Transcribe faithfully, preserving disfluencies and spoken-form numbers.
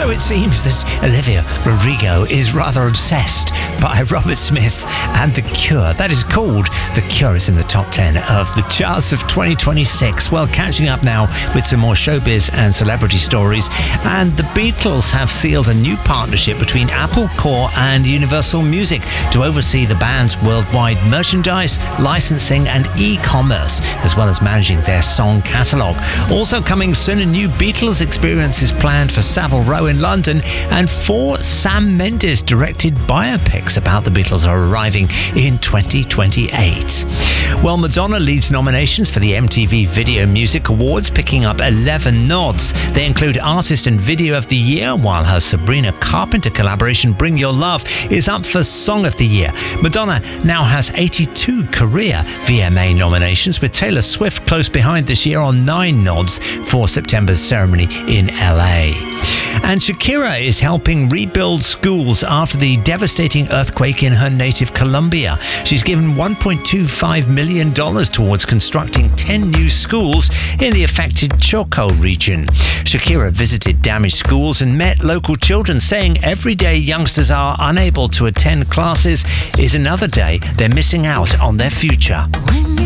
So it seems that Olivia Rodrigo is rather obsessed by Robert Smith and The Cure. That is called The Cure is in the top ten of the charts of twenty twenty-six. Well, catching up now with some more showbiz and celebrity stories. And the Beatles have sealed a new partnership between Apple Corps and Universal Music to oversee the band's worldwide merchandise, licensing and e-commerce, as well as managing their song catalogue. Also coming soon, a new Beatles experience is planned for Savile Row in London, and four Sam Mendes directed biopics about the Beatles are arriving in twenty twenty-eight. Well, Madonna leads nominations for the M T V Video Music Awards, picking up eleven nods. They include Artist and Video of the Year, while her Sabrina Carpenter collaboration Bring Your Love is up for Song of the Year. Madonna now has eighty-two career V M A nominations, with Taylor Swift close behind this year on nine nods for September's ceremony in L A. And Shakira is helping rebuild schools after the devastating earthquake in her native Colombia. She's given one point two five million dollars towards constructing ten new schools in the affected Choco region. Shakira visited damaged schools and met local children, saying every day youngsters are unable to attend classes is another day they're missing out on their future.